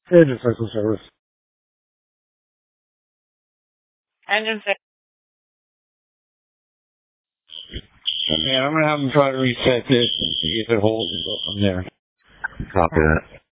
Engine system service. Engine system. Man, I'm gonna have them try to reset this and see if it holds and go from there. Copy that.